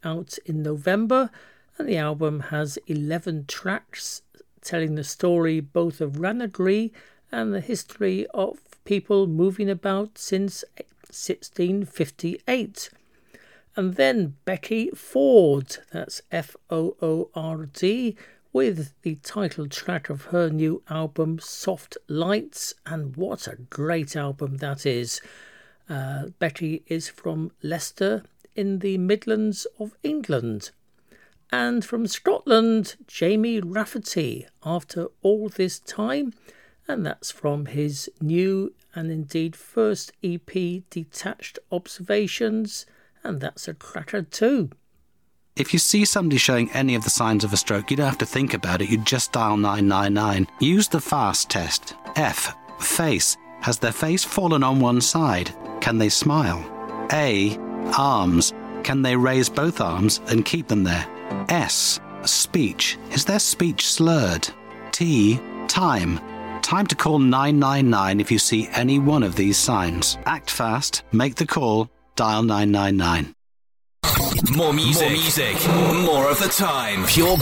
out in November, and the album has 11 tracks telling the story both of Rhanagri and the history of people moving about since 1658. And then Becky Ford, that's F-O-O-R-D, with the title track of her new album Soft Lights, and what a great album that is. Becky is from Leicester in the Midlands of England. And from Scotland, Jamie Rafferty, After All This Time, and that's from his new and indeed first EP, Detached Observations, and that's a cracker too. If you see somebody showing any of the signs of a stroke, you don't have to think about it, you just dial 999. Use the FAST test. F. Face. Has their face fallen on one side? Can they smile? A. Arms. Can they raise both arms and keep them there? S. Speech. Is their speech slurred? T. Time. Time to call 999 if you see any one of these signs. Act fast, make the call, dial 999. More music, more of the time. Pure